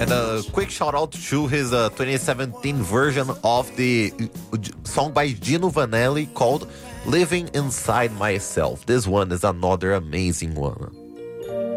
And a quick shout out to his 2017 version of the song by Gino Vanelli called Living Inside Myself. This one is another amazing one.